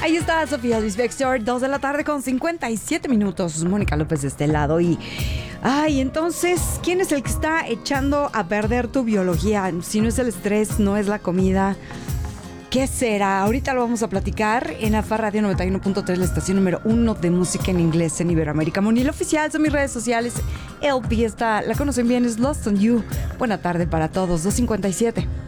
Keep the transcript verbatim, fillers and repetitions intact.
Ahí está Sofía Luis Bextor, dos de la tarde con cincuenta y siete minutos. Mónica López de este lado. Y, ay, entonces, ¿quién es el que está echando a perder tu biología? Si no es el estrés, no es la comida. ¿Qué será? Ahorita lo vamos a platicar en A F A Radio noventa y uno punto tres, la estación número uno de música en inglés en Iberoamérica. Monil Oficial, son mis redes sociales. L P está, la conocen bien, es Lost on You. Buena tarde para todos, dos cincuenta y siete.